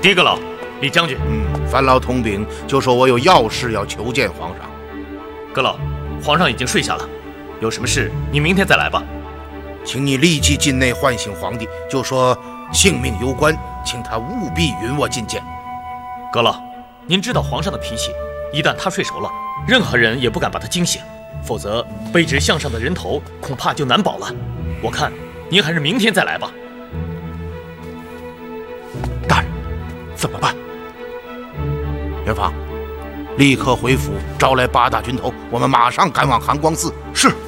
第一个老，李将军。 樊老统禀，就说我有要事要求见皇上。 阁老，皇上已经睡下了，有什么事你明天再来吧。 请你立即进内唤醒皇帝，就说性命攸关，请他务必允我觐见。 阁老，您知道皇上的脾气，一旦他睡熟了，任何人也不敢把他惊醒，否则卑职项上的人头恐怕就难保了。我看您还是明天再来吧。 大人，怎么办？ 元芳，立刻回府招来8大军头，我们马上赶往含光寺。 是。